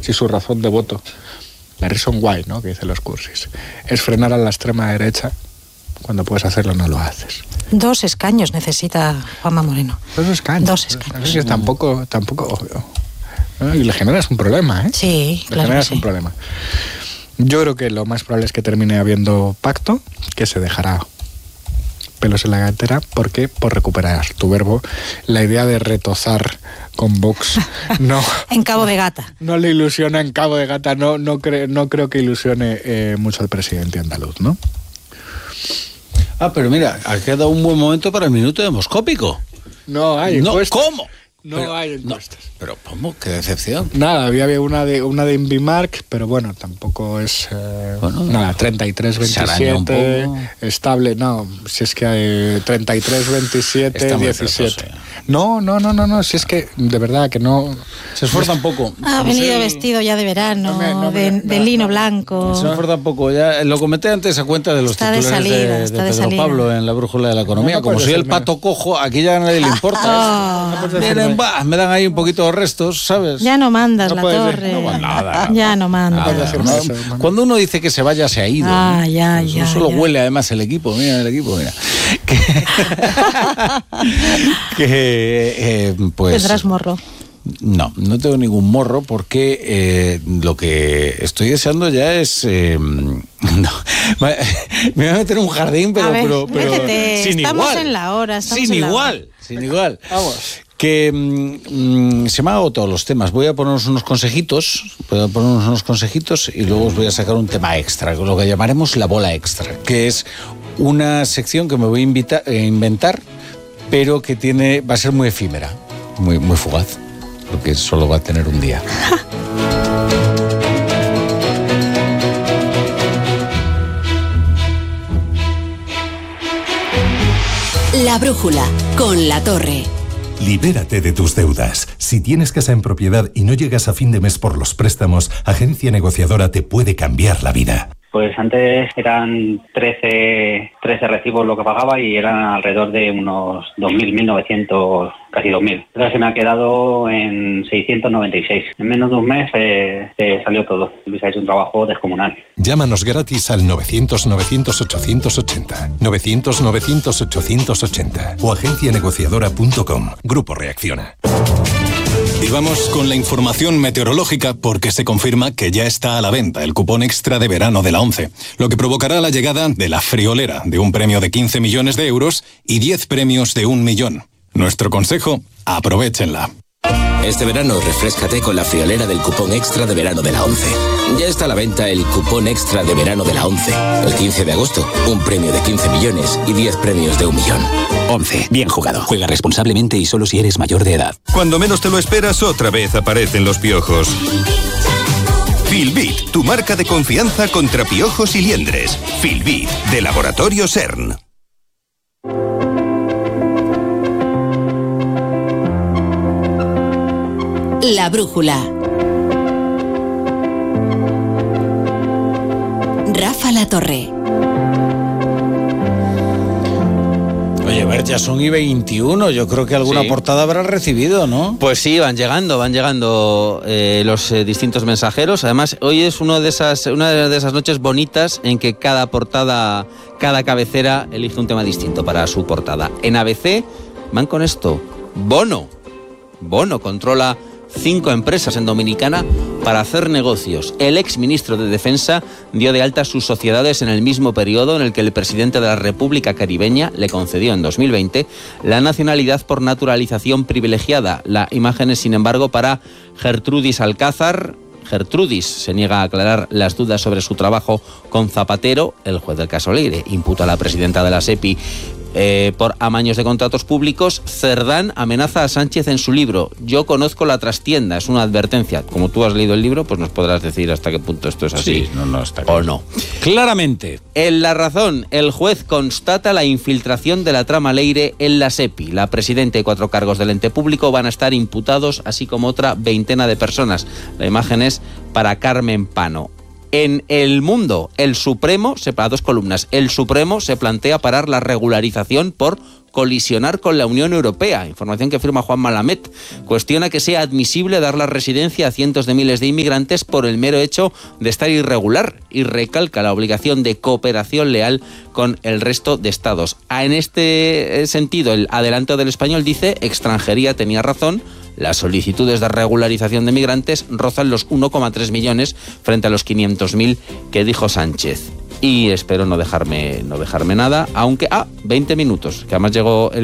si su razón de voto, la reason why, ¿no?, que dicen los cursis, es frenar a la extrema derecha, cuando puedes hacerlo no lo haces. 2 escaños necesita Juanma Moreno. 2 escaños. 2 escaños. Es que tampoco, ¿no? Y le generas un problema, ¿eh? Sí, le claro. generas sí. un problema. Yo creo que lo más probable es que termine habiendo pacto, que se dejará pelos en la gatera, porque por recuperar tu verbo, la idea de retozar con Vox no en Cabo de Gata. No le ilusiona en Cabo de Gata, no creo que ilusione mucho al presidente andaluz, ¿no? Pero mira, ha quedado un buen momento para el minuto demoscópico. No hay encuestas. ¿Cómo? No hay encuestas. Pero ¿cómo? ¡Qué decepción! Nada, había una de Invimark, pero bueno, tampoco es... nada, 33-27, estable. No, si es que hay 33-27, 17. No, si es que, de verdad, que no... Se esfuerza un poco. Ha venido vestido ya de verano, de lino blanco. Se esfuerza un poco. Ya lo comenté antes a cuenta de los titulares de Pedro Pablo en la Brújula de la Economía. Como soy el pato cojo, aquí ya a nadie le importa. Miren, me dan ahí un poquito de restos, ¿sabes? Ya no mandas, La Torre. No, nada. Ya no mandas. Cuando uno dice que se vaya, se ha ido. Ya. Solo huele además el equipo. Mira. Pues tendrás morro. No tengo ningún morro porque lo que estoy deseando ya es... me voy a meter en un jardín, pero sin estamos igual. En la hora. Sin igual. Vamos. Que se me han agotado los temas. Voy a ponernos unos consejitos y luego os voy a sacar un tema extra, lo que llamaremos la bola extra, que es una sección que me voy a inventar, pero que va a ser muy efímera, muy, muy fugaz, porque solo va a tener un día. La Brújula, con La Torre. Libérate de tus deudas. Si tienes casa en propiedad y no llegas a fin de mes por los préstamos, Agencia Negociadora te puede cambiar la vida. Pues antes eran 13 recibos lo que pagaba y eran alrededor de unos 2.000, 1.900, casi 2.000. Ahora se me ha quedado en 696. En menos de un mes se salió todo. Luis ha hecho un trabajo descomunal. Llámanos gratis al 900-900-880, 900-900-880 o agencianegociadora.com. Grupo Reacciona. Y vamos con la información meteorológica porque se confirma que ya está a la venta el cupón extra de verano de la ONCE, lo que provocará la llegada de la friolera de un premio de 15 millones de euros y 10 premios de 1 millón. Nuestro consejo, aprovéchenla. Este verano refréscate con la friolera del cupón extra de verano de la ONCE. Ya está a la venta el cupón extra de verano de la ONCE. El 15 de agosto, un premio de 15 millones y 10 premios de 1 millón. ONCE, bien jugado. Juega responsablemente y solo si eres mayor de edad. Cuando menos te lo esperas, otra vez aparecen los piojos. Filbit, tu marca de confianza contra piojos y liendres. Filbit, de Laboratorio CERN. La Brújula. Rafa La Torre. Oye, Bert, ya son y 21. Yo creo que alguna portada habrá recibido, ¿no? Pues sí, van llegando los distintos mensajeros. Además, hoy es una de esas noches bonitas en que cada portada, cada cabecera elige un tema distinto para su portada. En ABC van con esto. Bono controla 5 empresas en Dominicana para hacer negocios. El exministro de Defensa dio de alta sus sociedades en el mismo periodo en el que el presidente de la República Caribeña le concedió en 2020 la nacionalidad por naturalización privilegiada. La imagen es, sin embargo, para Gertrudis Alcázar. Gertrudis se niega a aclarar las dudas sobre su trabajo con Zapatero. El juez del caso Leire imputa a la presidenta de la SEPI por amaños de contratos públicos. Cerdán amenaza a Sánchez en su libro Yo conozco la trastienda. Es una advertencia. Como tú has leído el libro, pues nos podrás decir hasta qué punto esto es así. Sí, no está claro. O no. Claramente. En La Razón, el juez constata la infiltración de la trama Leire en la SEPI. La presidenta y 4 cargos del ente público van a estar imputados, así como otra veintena de personas. La imagen es para Carmen Pano. En El Mundo, a 2 columnas, el Supremo se plantea parar la regularización por colisionar con la Unión Europea. Información que firma Juan Malamet. Cuestiona que sea admisible dar la residencia a cientos de miles de inmigrantes por el mero hecho de estar irregular y recalca la obligación de cooperación leal con el resto de estados. En este sentido, el adelanto del Español dice: Extranjería tenía razón. Las solicitudes de regularización de migrantes rozan los 1,3 millones frente a los 500.000 que dijo Sánchez. Y espero no dejarme nada, aunque 20 minutos, que además llegó el